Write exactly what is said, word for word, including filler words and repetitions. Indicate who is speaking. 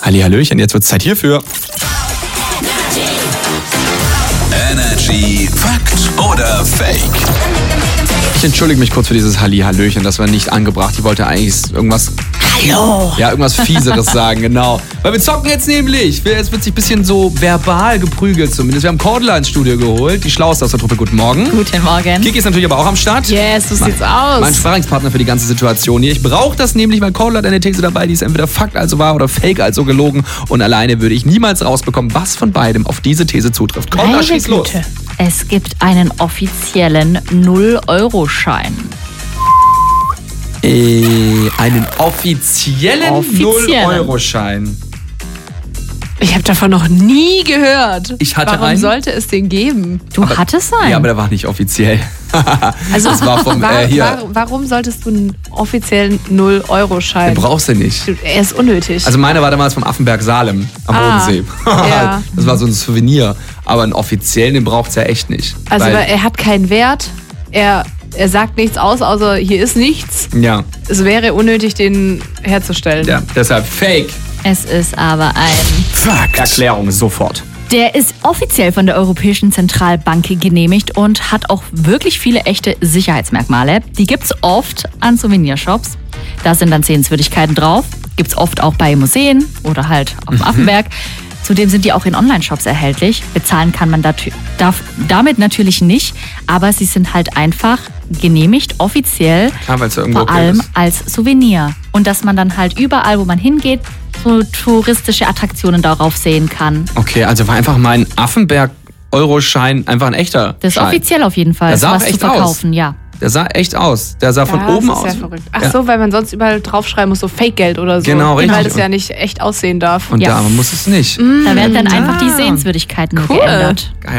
Speaker 1: Hallihallöchen, jetzt wird's Zeit hierfür.
Speaker 2: Energy Fakt oder Fake?
Speaker 1: Ich entschuldige mich kurz für dieses Hallihallöchen, das war nicht angebracht. Ich wollte eigentlich irgendwas...
Speaker 3: Hallo!
Speaker 1: Ja, irgendwas Fieseres sagen, genau. Weil wir zocken jetzt nämlich. Jetzt wird sich ein bisschen so verbal geprügelt zumindest. Wir haben Cordula ins Studio geholt, die Schlauste aus der Truppe. Guten Morgen.
Speaker 3: Guten Morgen.
Speaker 1: Kiki ist natürlich aber auch am Start.
Speaker 3: Yes, so sieht's aus.
Speaker 1: Mein Sparringspartner für die ganze Situation hier. Ich brauche das nämlich, weil Cordula hat eine These dabei, die ist entweder Fakt also wahr oder Fake also gelogen. Und alleine würde ich niemals rausbekommen, was von beidem auf diese These zutrifft. Cordula, schieß los.
Speaker 3: Es gibt einen offiziellen null-Euro-Schein.
Speaker 1: Äh, einen offiziellen
Speaker 3: Offiziellen.
Speaker 1: null-Euro-Schein.
Speaker 4: Ich habe davon noch nie gehört.
Speaker 1: Ich hatte
Speaker 4: Warum
Speaker 1: einen.
Speaker 4: sollte es den geben?
Speaker 3: Du
Speaker 1: Aber-
Speaker 3: hattest einen?
Speaker 1: Ja, aber der war nicht offiziell.
Speaker 4: Also
Speaker 1: das war vom,
Speaker 4: war,
Speaker 1: äh, hier.
Speaker 4: war, warum solltest du einen offiziellen null-Euro-Schein?
Speaker 1: Den brauchst du nicht.
Speaker 4: Er ist unnötig.
Speaker 1: Also meiner war damals vom Affenberg Salem am
Speaker 4: Ah,
Speaker 1: Bodensee.
Speaker 4: ja.
Speaker 1: Das war so ein Souvenir. Aber einen offiziellen, den braucht's ja echt nicht.
Speaker 4: Also
Speaker 1: Weil,
Speaker 4: weil er hat keinen Wert. Er, er sagt nichts aus, außer hier ist nichts.
Speaker 1: ja,
Speaker 4: Es wäre unnötig, den herzustellen.
Speaker 1: ja, deshalb Fake.
Speaker 3: Es ist aber ein...
Speaker 2: Fakt.
Speaker 1: Erklärung sofort.
Speaker 3: Der ist offiziell von der Europäischen Zentralbank genehmigt und hat auch wirklich viele echte Sicherheitsmerkmale. Die gibt's oft an Souvenirshops. Da sind dann Sehenswürdigkeiten drauf. Gibt's oft auch bei Museen oder halt auf dem Affenberg. Zudem sind die auch in Online-Shops erhältlich. Bezahlen kann man dat- darf, damit natürlich nicht, aber sie sind halt einfach genehmigt, offiziell,
Speaker 1: Klar, weil's ja irgendwo
Speaker 3: vor
Speaker 1: okay
Speaker 3: allem
Speaker 1: ist.
Speaker 3: als Souvenir. Und dass man dann halt überall, wo man hingeht, so touristische Attraktionen darauf sehen kann.
Speaker 1: Okay, also war einfach mein Affenberg-Euroschein einfach ein echter
Speaker 3: Das ist
Speaker 1: Schein.
Speaker 3: offiziell auf jeden Fall,
Speaker 1: Der sah
Speaker 3: was
Speaker 1: auch
Speaker 3: zu
Speaker 1: echt
Speaker 3: verkaufen, ja.
Speaker 1: Der sah echt aus. Der sah von
Speaker 4: Ja,
Speaker 1: oben
Speaker 4: das ist
Speaker 1: aus.
Speaker 4: ja verrückt. Ach
Speaker 1: Ja.
Speaker 4: so, weil man sonst überall draufschreiben muss, so Fake-Geld oder so.
Speaker 1: Genau, richtig.
Speaker 4: Weil das ja nicht echt aussehen darf.
Speaker 1: Und
Speaker 3: Ja.
Speaker 1: da muss es nicht.
Speaker 3: Da werden dann
Speaker 4: Ah.
Speaker 3: einfach die Sehenswürdigkeiten
Speaker 4: Cool.
Speaker 3: geändert.
Speaker 1: Geil.